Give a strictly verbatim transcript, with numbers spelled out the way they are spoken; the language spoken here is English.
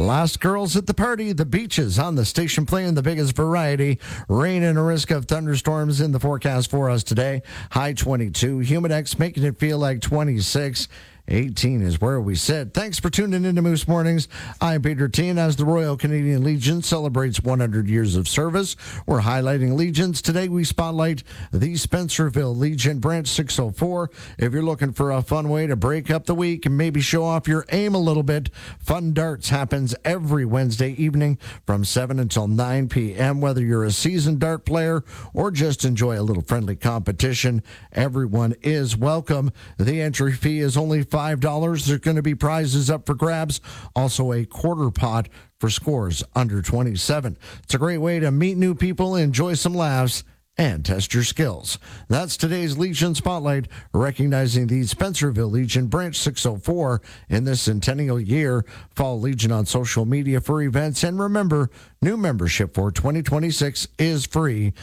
Last girls at the party, the beaches on the station playing the biggest variety. Rain and a risk of thunderstorms in the forecast for us today. High twenty-two, Humidex making it feel like twenty-six. eighteen is where we sit. Thanks for tuning into Moose Mornings. I'm Peter Teen. As the Royal Canadian Legion celebrates one hundred years of service, we're highlighting Legions. Today we spotlight the Spencerville Legion, Branch six oh four. If you're looking for a fun way to break up the week and maybe show off your aim a little bit, Fun Darts happens every Wednesday evening from seven until nine p.m. Whether you're a seasoned dart player or just enjoy a little friendly competition, everyone is welcome. The entry fee is only five dollars. There's going to be prizes up for grabs. Also a quarter pot for scores under twenty-seven. It's a great way to meet new people, enjoy some laughs, and test your skills. That's today's Legion Spotlight, recognizing the Spencerville Legion, Branch six oh four in this centennial year. Follow Legion on social media for events. And remember, new membership for twenty twenty-six is free.